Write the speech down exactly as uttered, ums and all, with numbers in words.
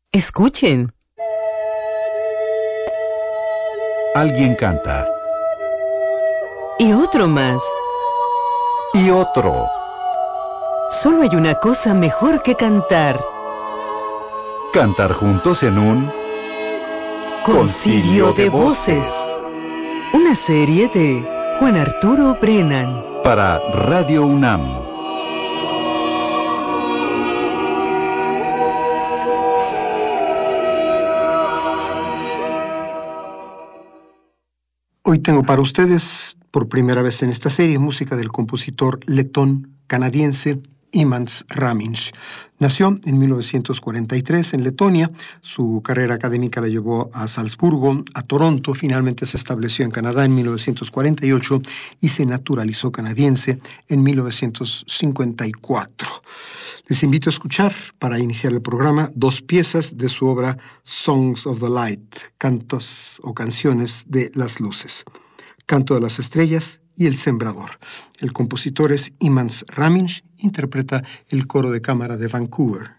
Escuchen. Alguien canta. Y otro más. Y otro. Solo hay una cosa mejor que cantar. Cantar juntos en un... Concilio de Voces. Una serie de Juan Arturo Brennan. Para Radio UNAM. Hoy tengo para ustedes, por primera vez en esta serie, música del compositor letón canadiense Imants Raminš. Nació en mil novecientos cuarenta y tres en Letonia. Su carrera académica la llevó a Salzburgo, a Toronto. Finalmente se estableció en Canadá en mil novecientos cuarenta y ocho y se naturalizó canadiense en mil novecientos cincuenta y cuatro. Les invito a escuchar, para iniciar el programa, dos piezas de su obra Songs of the Light, cantos o canciones de las luces. Canto de las estrellas y El sembrador. El compositor es Imants Raminš, interpreta el coro de cámara de Vancouver.